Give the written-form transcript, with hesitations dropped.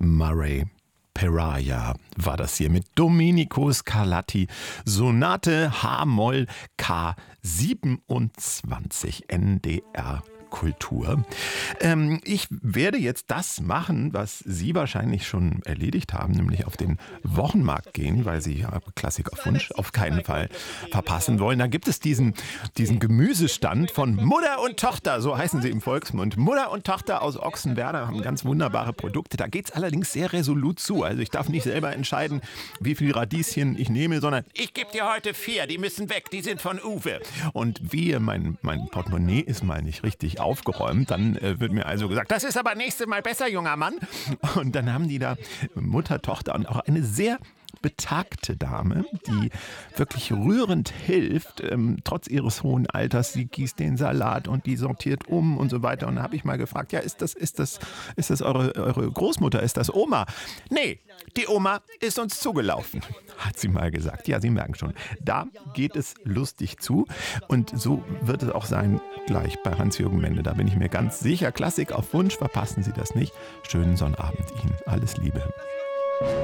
Murray. Pariah war das hier mit Domenico Scarlatti, Sonate H-Moll K27, NDR Kultur. Ich werde jetzt das machen, was Sie wahrscheinlich schon erledigt haben, nämlich auf den Wochenmarkt gehen, weil Sie Klassik auf Wunsch auf keinen Fall verpassen wollen. Da gibt es diesen Gemüsestand von Mutter und Tochter, so heißen sie im Volksmund. Mutter und Tochter aus Ochsenwerder haben ganz wunderbare Produkte. Da geht es allerdings sehr resolut zu. Also ich darf nicht selber entscheiden, wie viel Radieschen ich nehme, sondern ich gebe dir heute 4, die müssen weg, die sind von Uwe. Und wie mein Portemonnaie ist mal nicht richtig aufgeräumt, dann wird mir also gesagt, das ist aber nächstes Mal besser, junger Mann. Und dann haben die da Mutter, Tochter und auch eine sehr betagte Dame, die wirklich rührend hilft, trotz ihres hohen Alters. Sie gießt den Salat und die sortiert um und so weiter. Und da habe ich mal gefragt, ja, ist das eure Großmutter, ist das Oma? Nee, die Oma ist uns zugelaufen, hat sie mal gesagt. Ja, Sie merken schon, da geht es lustig zu. Und so wird es auch sein gleich bei Hans-Jürgen Mende. Da bin ich mir ganz sicher. Klassik auf Wunsch, verpassen Sie das nicht. Schönen Sonnabend Ihnen. Alles Liebe.